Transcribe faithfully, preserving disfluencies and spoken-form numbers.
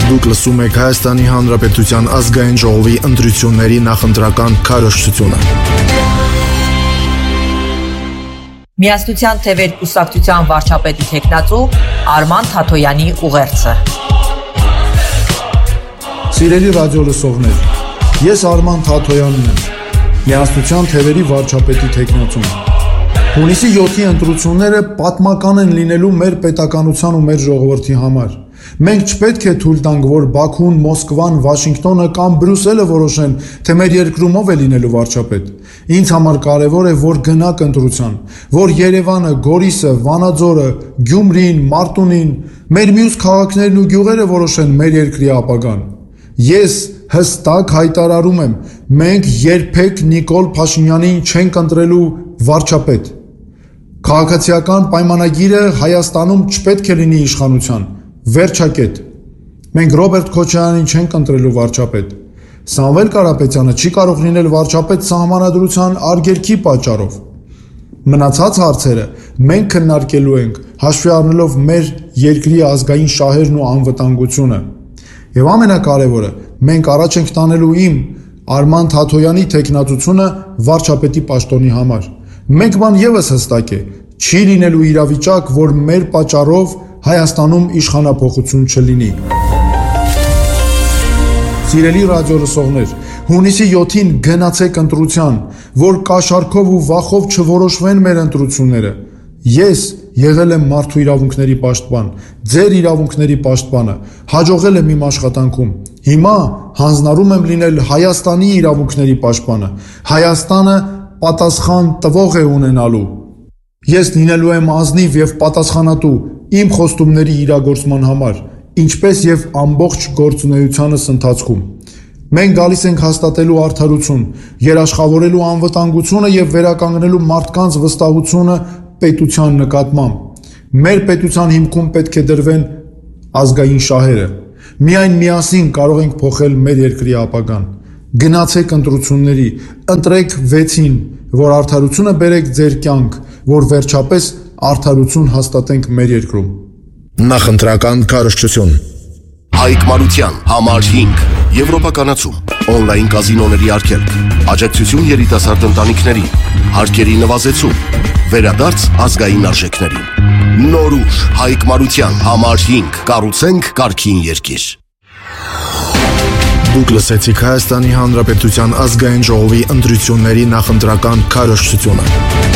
Դուք լսում եք Հայաստանի Հանրապետության ազգային ժողովի ընտրությունների նախընտրական քարոզչությունը։ Միասնության թևեր կուսակցության վարչապետի թեկնածու Արման Թաթոյանի ուղերձը։ Սիրելի ռադիո լսողներ, ես Արման Թաթոյանն եմ, Միասնության թևերի վարչապետի թեկնածուն։ Հունիսի յոթի ընտրությունները պատմական են լինելու մեր պետականության ու մեր ժողովրդի համար։ Մենք չպետք է թույլ տանք, որ Բաքուն, Մոսկվան, Վաշինգտոնը կամ Բրյուսելը որոշեն, թե մեր երկրում ով է լինելու վարչապետ։ Ինձ համար կարևոր է, որ գնաք ընտրության, որ Երևանը, Գորիսը, Վանաձորը, Գյումրին, Մարտունին, մեր մյուս քաղաքներն ու գյուղերը որոշեն մեր երկրի ապագան։ Ես հստակ հայտարարում եմ, մենք երբեք Նիկոլ Փաշինյանին չենք ընտրելու վարչապետ։ Քաղաքացիական պայմանագիրը Հայաստանում չպետք է լինի իշխանության։ Վերջակետ։ Մենք Ռոբերտ Քոչարյանին չենք ընտրելու վարչապետ։ Սամվել Կարապետյանը չի կարող լինել վարչապետ սահմանադրության արգելքի պատճառով։ Մնացած հարցերը մենք քննարկելու ենք, հաշվի առնելով մեր երկրի ազգային շահերն ու անվտանգությունը։ Եվ ամենակարևորը, մենք առաջ ենք տանելու իմ Արման Թաթոյանի թեկնածությունը վարչապետի պաշտոնի համար։ Մեկ բան ևս հստակ է, չի լինելու իրավիճակ, որ մեր պատճառով Հայաստանում իշխանափոխություն չլինի։ Սիրելի ռադիո լսողներ, հունիսի յոթին գնացեք ընտրության, որ կաշառքով ու վախով չորոշվեն մեր ընտրությունները։ Ես եղել եմ մարդու իրավունքների պաշտպան, ձեր իրավունքների պաշտպանը, հաջողել եմ իմ աշխատանքում։ Հիմա հանձնարարում եմ լինել Հայաստանի իրավունքների պաշտպանը։ Հայաստանը պատասխան տվող է ունենալու։ Ես լինելու եմ ազնիվ եւ պատասխանատու իմ խոստումների իրագործման համար, ինչպես եւ ամբողջ գործունեությանս ընթացքում։ Մենք գալիս ենք հաստատելու արդարություն, երաշխավորելու անվտանգությունը եւ վերականգնելու մարդկանց վստահությունը պետության նկատմամբ։ Մեր պետության հիմքում պետք է դրվեն ազգային շահերը։ Միայն միասին կարող ենք փոխել մեր երկրի ապագան։ Գնացեք ընտրությունների, ընտրեք վեցին, որ արդարությունը բերեք ձեր կյանք, որ վերջապես արդարություն հաստատենք մեր երկրում։ Նախընտրական քարոզչություն։ Հայկ Մարության համար հինգ Եվրոպականացում, օնլայն կազինոների արգելք, աջակցություն երիտասարդ ընտանիքներին, հարկերի նվազեցում, վերադարձ ազգային արժեքներին։ Նոր ուժ Հայկ Մարության համար հինգ կառուցենք կարգին երկիր։ Դուք լսեցիք Հայաստանի Հանրապետության ազգային ժողովի ընտրությունների նախընտրական քարոզչությունը։